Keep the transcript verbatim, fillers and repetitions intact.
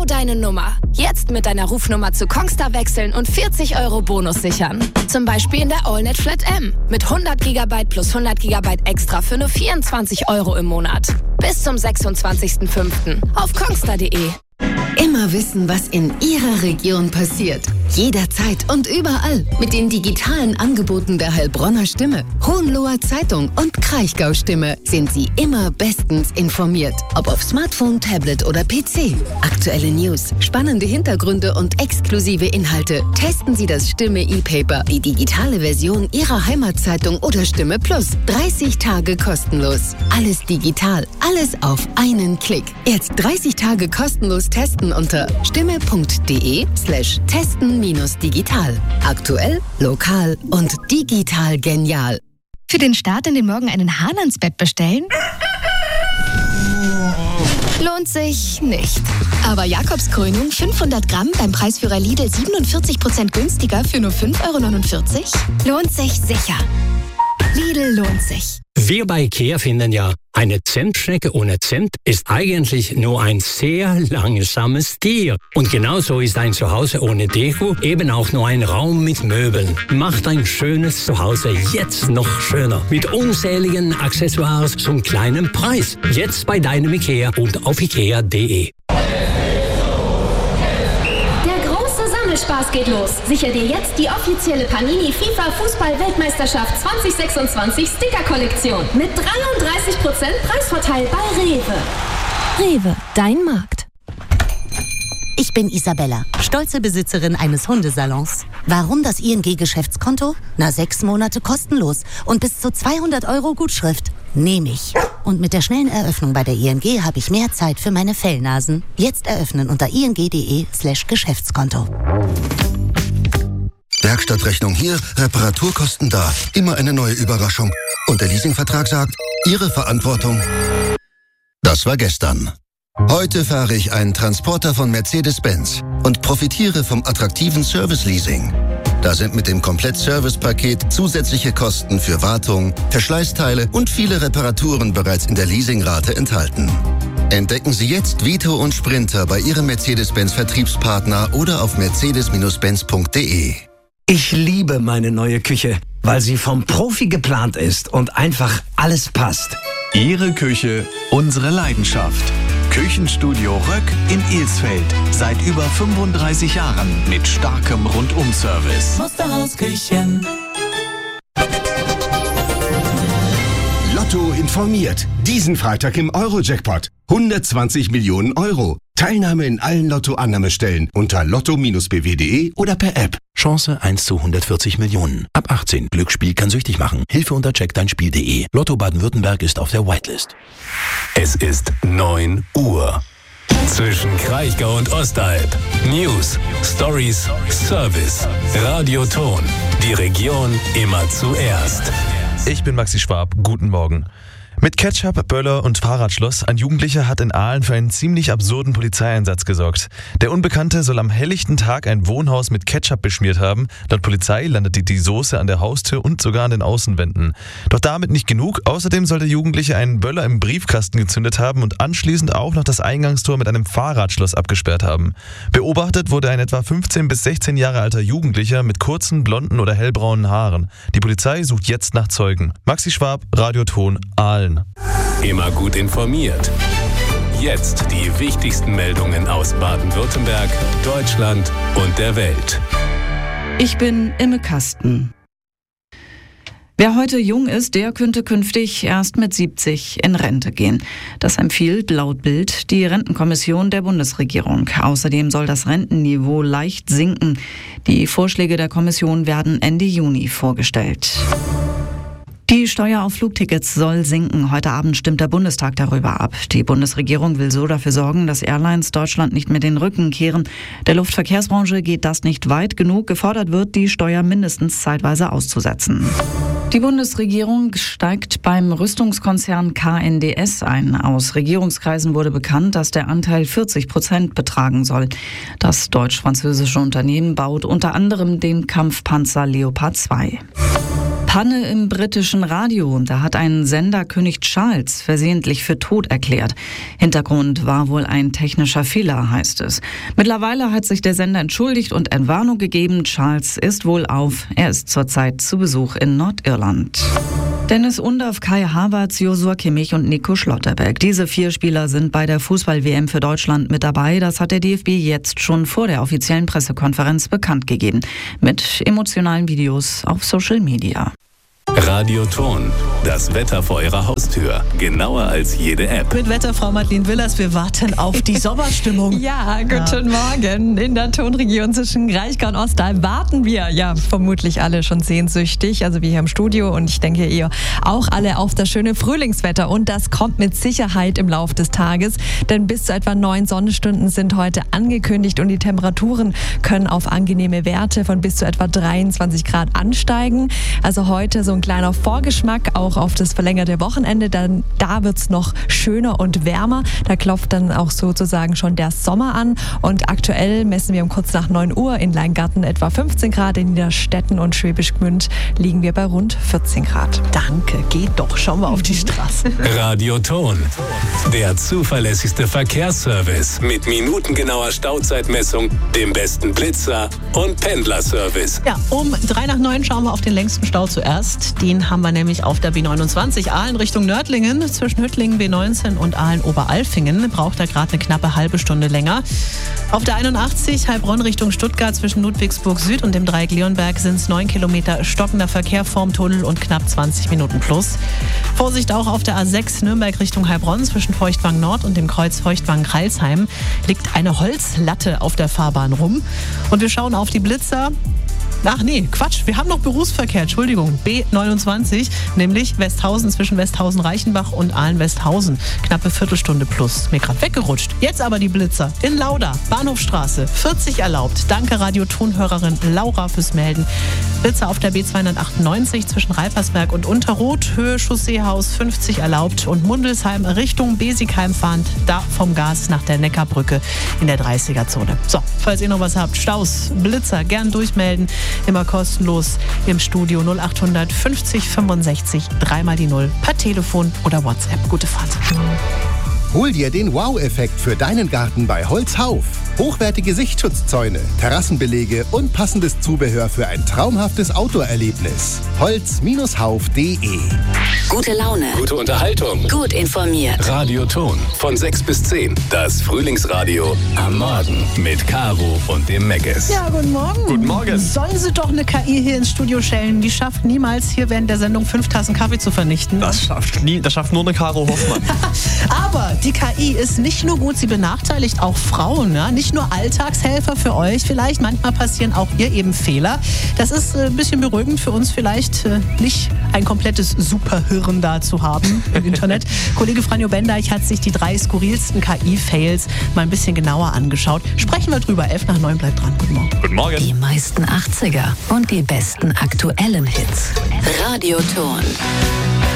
deine Nummer. Jetzt mit deiner Rufnummer zu Kongstar wechseln und vierzig Euro Bonus sichern. Zum Beispiel in der AllNet Flat M mit hundert Gigabyte plus hundert Gigabyte extra für nur vierundzwanzig Euro im Monat. Bis zum sechsundzwanzigsten fünften auf kongstar punkt de. Immer wissen, was in Ihrer Region passiert. Jederzeit und überall. Mit den digitalen Angeboten der Heilbronner Stimme, Hohenloher Zeitung und Kraichgau Stimme sind Sie immer bestens informiert. Ob auf Smartphone, Tablet oder P C. Aktuelle News, spannende Hintergründe und exklusive Inhalte. Testen Sie das Stimme E-Paper, die digitale Version Ihrer Heimatzeitung oder Stimme Plus. dreißig Tage kostenlos. Alles digital, alles auf einen Klick. Jetzt dreißig Tage kostenlos testen unter stimme.de slash testen minus digital. Aktuell, lokal und digital genial. Für den Start in den Morgen einen Hahn ans Bett bestellen? Lohnt sich nicht. Aber Jakobskrönung fünfhundert Gramm beim Preisführer Lidl siebenundvierzig Prozent günstiger für nur fünf Euro neunundvierzig? Lohnt sich sicher. Lidl lohnt sich. Wir bei IKEA finden ja, eine Zentschnecke ohne Zimt ist eigentlich nur ein sehr langsames Tier. Und genauso ist ein Zuhause ohne Deko eben auch nur ein Raum mit Möbeln. Macht ein schönes Zuhause jetzt noch schöner. Mit unzähligen Accessoires zum kleinen Preis. Jetzt bei deinem IKEA und auf ikea punkt de. Spaß geht los. Sicher dir jetzt die offizielle Panini FIFA Fußball-Weltmeisterschaft zwanzig sechsundzwanzig Sticker-Kollektion mit dreiunddreißig Prozent Preisvorteil bei Rewe. Rewe, dein Markt. Ich bin Isabella, stolze Besitzerin eines Hundesalons. Warum das I N G-Geschäftskonto? Na, sechs Monate kostenlos und bis zu zweihundert Euro Gutschrift. Nehme ich. Und mit der schnellen Eröffnung bei der I N G habe ich mehr Zeit für meine Fellnasen. Jetzt eröffnen unter ing.de slash Geschäftskonto. Werkstattrechnung hier, Reparaturkosten da. Immer eine neue Überraschung. Und der Leasingvertrag sagt, Ihre Verantwortung. Das war gestern. Heute fahre ich einen Transporter von Mercedes-Benz und profitiere vom attraktiven Service-Leasing. Da sind mit dem Komplett-Service-Paket zusätzliche Kosten für Wartung, Verschleißteile und viele Reparaturen bereits in der Leasingrate enthalten. Entdecken Sie jetzt Vito und Sprinter bei Ihrem Mercedes-Benz-Vertriebspartner oder auf mercedes Benz punkt de. Ich liebe meine neue Küche, weil sie vom Profi geplant ist und einfach alles passt. Ihre Küche, unsere Leidenschaft. Küchenstudio Röck in Ilsfeld. Seit über fünfunddreißig Jahren mit starkem Rundum-Service. Musterhausküchen. Lotto informiert. Diesen Freitag im Euro-Jackpot. hundertzwanzig Millionen Euro. Teilnahme in allen Lotto-Annahmestellen unter lotto Bindestrich b w punkt de oder per App. Chance eins zu hundertvierzig Millionen. Ab achtzehn. Glücksspiel kann süchtig machen. Hilfe unter check dein Spiel punkt de. Lotto Baden-Württemberg ist auf der Whitelist. Es ist neun Uhr. Zwischen Kraichgau und Ostalb. News, Stories, Service. Radioton. Die Region immer zuerst. Ich bin Maxi Schwab. Guten Morgen. Mit Ketchup, Böller und Fahrradschloss, ein Jugendlicher hat in Aalen für einen ziemlich absurden Polizeieinsatz gesorgt. Der Unbekannte soll am helllichten Tag ein Wohnhaus mit Ketchup beschmiert haben. Laut Polizei landete die Soße an der Haustür und sogar an den Außenwänden. Doch damit nicht genug. Außerdem soll der Jugendliche einen Böller im Briefkasten gezündet haben und anschließend auch noch das Eingangstor mit einem Fahrradschloss abgesperrt haben. Beobachtet wurde ein etwa fünfzehn bis sechzehn Jahre alter Jugendlicher mit kurzen, blonden oder hellbraunen Haaren. Die Polizei sucht jetzt nach Zeugen. Maxi Schwab, Radioton, Aalen. Immer gut informiert. Jetzt die wichtigsten Meldungen aus Baden-Württemberg, Deutschland und der Welt. Ich bin Imme Kasten. Wer heute jung ist, der könnte künftig erst mit siebzig in Rente gehen. Das empfiehlt laut Bild die Rentenkommission der Bundesregierung. Außerdem soll das Rentenniveau leicht sinken. Die Vorschläge der Kommission werden Ende Juni vorgestellt. Die Steuer auf Flugtickets soll sinken. Heute Abend stimmt der Bundestag darüber ab. Die Bundesregierung will so dafür sorgen, dass Airlines Deutschland nicht mit den Rücken kehren. Der Luftverkehrsbranche geht das nicht weit genug. Gefordert wird, die Steuer mindestens zeitweise auszusetzen. Die Bundesregierung steigt beim Rüstungskonzern K N D S ein. Aus Regierungskreisen wurde bekannt, dass der Anteil vierzig Prozent betragen soll. Das deutsch-französische Unternehmen baut unter anderem den Kampfpanzer Leopard zwei. Panne im britischen Radio. Da hat ein Sender König Charles versehentlich für tot erklärt. Hintergrund war wohl ein technischer Fehler, heißt es. Mittlerweile hat sich der Sender entschuldigt und Entwarnung gegeben. Charles ist wohl auf. Er ist zurzeit zu Besuch in Nordirland. Dennis Undaff, Kai Havertz, Joshua Kimmich und Nico Schlotterbeck. Diese vier Spieler sind bei der Fußball-W M für Deutschland mit dabei. Das hat der D F B jetzt schon vor der offiziellen Pressekonferenz bekannt gegeben. Mit emotionalen Videos auf Social Media. Radioton, das Wetter vor Ihrer Haustür. Genauer als jede App. Mit Wetterfrau Madeleine Willers, wir warten auf die Sommerstimmung. Ja, guten ja. Morgen. In der Tonregion zwischen Kraichgau und Ostal warten wir ja vermutlich alle schon sehnsüchtig, also wie hier im Studio, und ich denke ihr auch alle auf das schöne Frühlingswetter, und das kommt mit Sicherheit im Laufe des Tages, denn bis zu etwa neun Sonnenstunden sind heute angekündigt und die Temperaturen können auf angenehme Werte von bis zu etwa dreiundzwanzig Grad ansteigen. Also heute so ein kleiner Vorgeschmack auch auf das verlängerte Wochenende, dann da wird es noch schöner und wärmer. Da klopft dann auch sozusagen schon der Sommer an, und aktuell messen wir um kurz nach neun Uhr in Leingarten etwa fünfzehn Grad, in Niederstetten und Schwäbisch Gmünd liegen wir bei rund vierzehn Grad. Danke, geht doch, schauen wir auf die Straße. Radioton, der zuverlässigste Verkehrsservice mit minutengenauer Stauzeitmessung, dem besten Blitzer und Pendlerservice. Ja, um drei nach neun schauen wir auf den längsten Stau zuerst. Den haben wir nämlich auf der B neunundzwanzig Aalen Richtung Nördlingen. Zwischen Hüttlingen B neunzehn und Aalen-Oberalfingen braucht er gerade eine knappe halbe Stunde länger. Auf der einundachtzig Heilbronn Richtung Stuttgart zwischen Ludwigsburg Süd und dem Dreieck Leonberg sind es neun Kilometer stockender Verkehr vorm Tunnel und knapp zwanzig Minuten plus. Vorsicht auch auf der A sechs Nürnberg Richtung Heilbronn zwischen Feuchtwang Nord und dem Kreuz Feuchtwang-Kreilsheim liegt eine Holzlatte auf der Fahrbahn rum. Und wir schauen auf die Blitzer. Ach nee, Quatsch, wir haben noch Berufsverkehr, Entschuldigung, B neunundzwanzig, nämlich Westhausen zwischen Westhausen-Reichenbach und Aalen-Westhausen. Knappe Viertelstunde plus, mir gerade weggerutscht. Jetzt aber die Blitzer in Lauda, Bahnhofstraße, vierzig erlaubt. Danke Radio-Tonhörerin Laura fürs Melden. Blitzer auf der B zweihundertachtundneunzig zwischen Reipersberg und Unterroth, Höhe Chausseehaus fünfzig erlaubt, und Mundelsheim Richtung Besigheim fahrend, da vom Gas nach der Neckarbrücke in der dreißiger-Zone. So, falls ihr noch was habt, Staus, Blitzer, gern durchmelden. Immer kostenlos im Studio null achthundert fünfzig fünfundsechzig dreimal die Null per Telefon oder WhatsApp. Gute Fahrt. Hol dir den Wow-Effekt für deinen Garten bei Holzhauf. Hochwertige Sichtschutzzäune, Terrassenbelege und passendes Zubehör für ein traumhaftes Outdoor-Erlebnis. Holz Hauf punkt de. Gute Laune. Gute Unterhaltung. Gut informiert. Radioton von sechs bis zehn. Das Frühlingsradio am Morgen mit Caro und dem Megges. Ja, guten Morgen. Guten Morgen. Sollen Sie doch eine K I hier ins Studio stellen? Die schafft niemals, hier während der Sendung fünf Tassen Kaffee zu vernichten. Das schafft nie, das schafft nur eine Caro Hoffmann. Aber die K I ist nicht nur gut, sie benachteiligt auch Frauen. Ja? Nicht nur Alltagshelfer für euch vielleicht. Manchmal passieren auch hier eben Fehler. Das ist ein bisschen beruhigend für uns vielleicht, nicht ein komplettes Superhirn da zu haben im Internet. Kollege Franjo Bendeich hat sich die drei skurrilsten K I-Fails mal ein bisschen genauer angeschaut. Sprechen wir drüber. elf nach neun, bleibt dran. Guten Morgen. Guten Morgen. Die meisten achtziger und die besten aktuellen Hits. Radioton.